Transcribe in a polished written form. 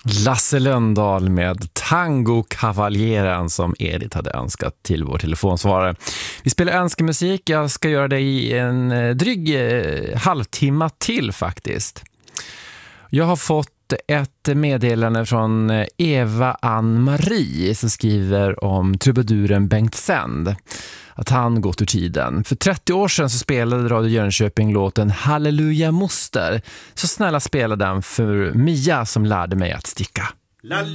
Lasse Lönndahl med Tango Cavalieren som Edith hade önskat till vår telefonsvarare. Vi spelar önskemusik. Jag ska göra det i en dryg halvtimme till faktiskt. Jag har fått ett meddelande från Eva Ann-Marie som skriver om trubaduren Bengt Sänd. Att han gått ur tiden. För 30 år sedan så spelade Radio Jönköping låten Halleluja moster. Så snälla spela den för Mia som lärde mig att sticka.